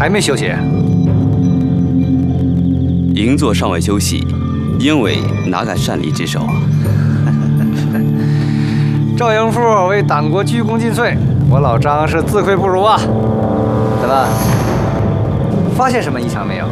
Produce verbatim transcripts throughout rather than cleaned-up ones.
还没休息？ 银座尚未休息，燕尾哪敢擅离职守啊？ 赵营父为党国鞠躬尽瘁，我老张是自愧不如啊！怎么，发现什么异常没有？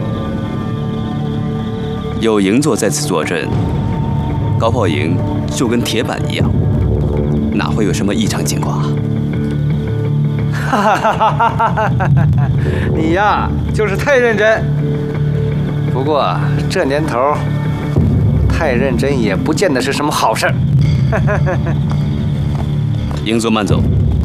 有银座在此坐镇，高炮营就跟铁板一样，哪会有什么异常情况啊？ 哈哈哈哈哈哈！你呀，就是太认真。不过这年头，太认真也不见得是什么好事儿。 银座慢走。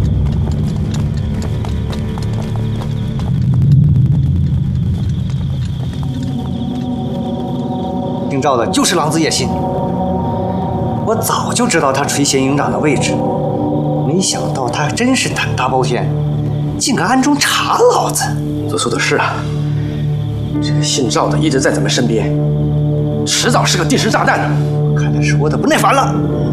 姓赵的就是狼子野心，我早就知道他垂涎营长的位置，没想到他真是胆大包天，竟敢暗中查老子。 所说的是啊，这个姓赵的一直在咱们身边，迟早是个定时炸弹的。 看他说的不耐烦了，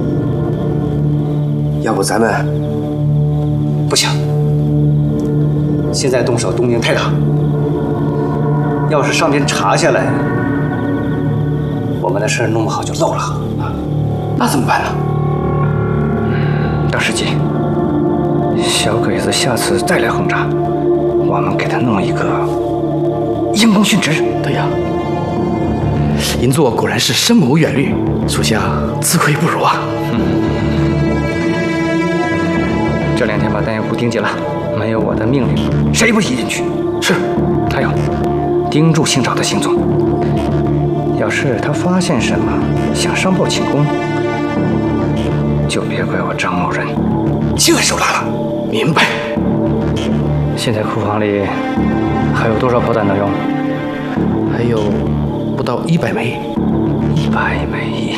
要不咱们不行，现在动手动静太大，要是上边查下来，我们的事弄不好就漏了。 那怎么办呢？ 大师姐，小鬼子下次再来轰炸，我们给他弄一个因公殉职。 对呀，银座果然是深谋远虑，属下自愧不如啊。 嗯，这两天把弹药库盯紧了，没有我的命令，谁不许进去。 是。 还有，盯住姓赵的行踪。要是他发现什么，想上报请功，就别怪我张某人这手拉了。明白。 现在库房里还有多少炮弹能用？ 还有不到一百枚。 一百枚，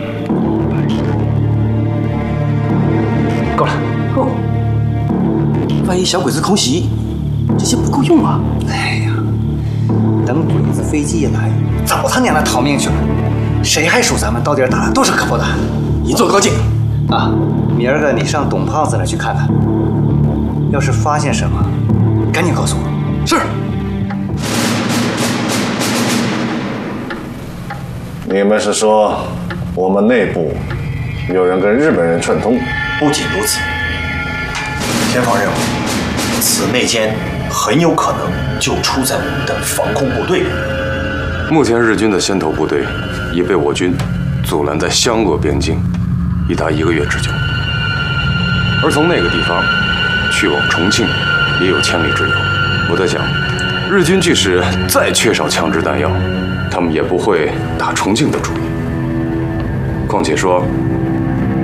够了。 够。万一小鬼子空袭，这些不够用啊！ 哎呀，等鬼子飞机一来，早他娘的逃命去了，谁还数咱们到底打了多少颗炮弹？ 银座高进啊！明儿个你上董胖子那去看看，要是发现什么，赶紧告诉我。 是。 你们是说我们内部有人跟日本人串通？ 不仅如此，前方认为此内奸很有可能就出在我们的防空部队里。 目前日军的先头部队已被我军阻拦在湘鄂边境，已达一个月之久。而从那个地方去往重庆，也有千里之遥。我在想，日军即使再缺少枪支弹药，他们也不会打重庆的主意。况且说，